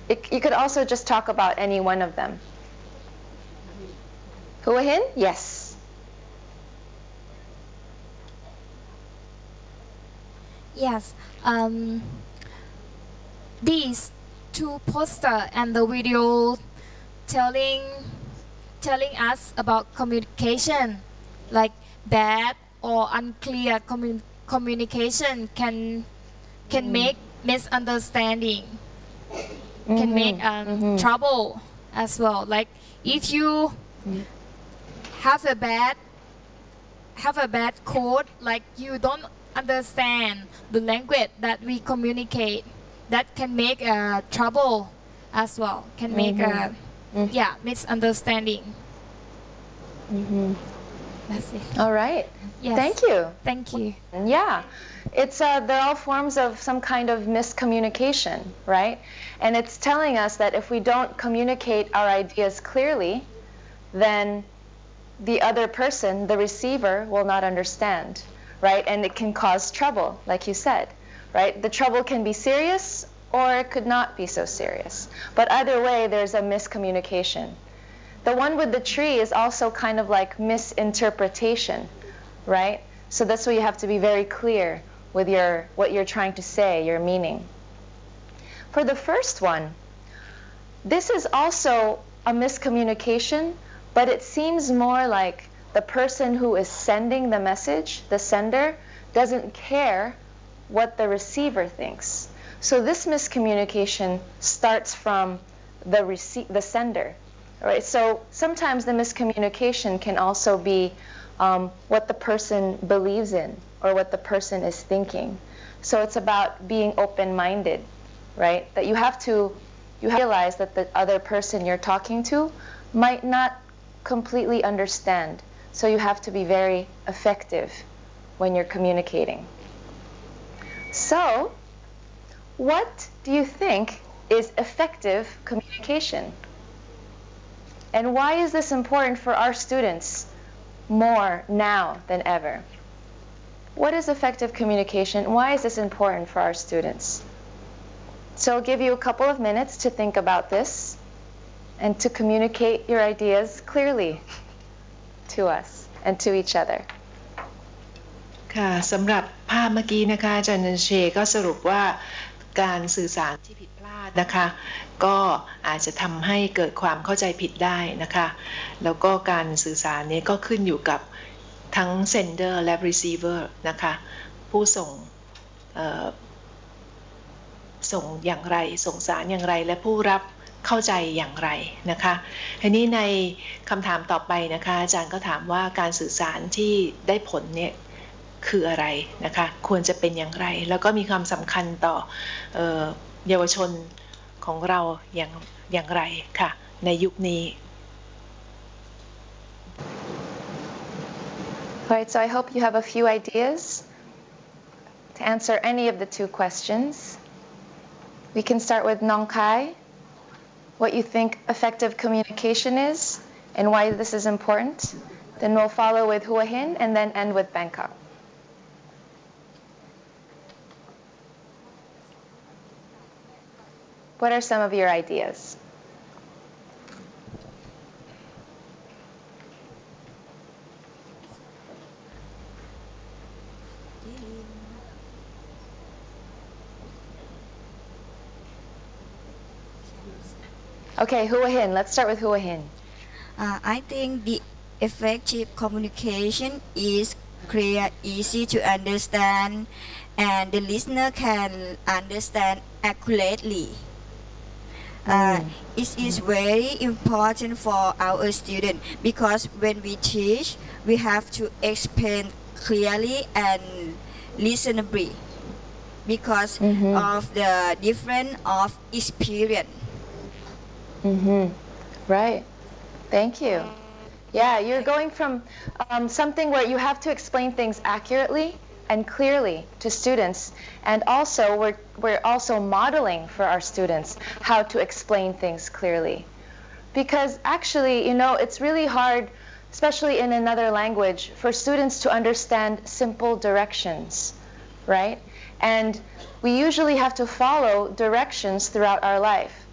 You could also just talk about any one of them. Hua Hin? Yes. Yes. These two posters and the video telling us about communication, like bad or unclear communication can make misunderstanding, can make trouble as well. Like if you have a bad code, like you don't understand the language that we communicate, that can make trouble as well, can make misunderstanding. That's it. All right. Yes. Thank you. Thank you. Yeah, it's they're all forms of some kind of miscommunication, right? And it's telling us that if we don't communicate our ideas clearly, then the other person, the receiver, will not understand, right? And it can cause trouble, like you said, right? The trouble can be serious or it could not be so serious. But either way, there's a miscommunication. The one with the tree is also kind of like misinterpretation, right? So that's why you have to be very clear with what you're trying to say, your meaning. For the first one, this is also a miscommunication, but it seems more like the person who is sending the message, the sender, doesn't care what the receiver thinks. So this miscommunication starts from the sender. Right? So sometimes the miscommunication can also be what the person believes in or what the person is thinking. So it's about being open-minded, right? That you have to realize that the other person you're talking to might not completely understand. So you have to be very effective when you're communicating. So what do you think is effective communication? And why is this important for our students more now than ever? What is effective communication? Why is this important for our students? So I'll give you a couple of minutes to think about this and to communicate your ideas clearly to us and to each other. ค่ะสำหรับภาพเมื่อกี้นะคะอาจารย์นันเชก็สรุปว่าการสื่อสารที่ผิดพลาดนะคะก็อาจจะทำให้เกิดความเข้าใจผิดได้นะคะแล้วก็การสื่อสารนี้ก็ขึ้นอยู่กับทั้ง sender และ receiver นะคะผู้ส่งอย่างไรส่งสารอย่างไรและผู้รับเข้าใจอย่างไรนะคะทีนี้ในคำถามต่อไปนะคะอาจารย์ก็ถามว่าการสื่อสารที่ได้ผลเนี่ยคืออะไรนะคะควรจะเป็นอย่างไรแล้วก็มีความสำคัญต่อเยาวชนของเราอย่างไรค่ะในยุคนี้ Right, so I hope you have a few ideas to answer any of the two questions. We can start with Nong Khai, what you think effective communication is and why this is important. Then we'll follow with Hua Hin and then end with Bangkok. What are some of your ideas? Okay, Hua Hin. Let's start with Hua Hin. I think the effective communication is clear, easy to understand, and the listener can understand accurately. It is very important for our students because when we teach, we have to explain clearly and reasonably because of the difference of experience. Right. Thank you. Yeah, you're going from something where you have to explain things accurately and clearly to students, and also we're also modeling for our students how to explain things clearly. Because actually, you know, it's really hard, especially in another language, for students to understand simple directions, right? And we usually have to follow directions throughout our life.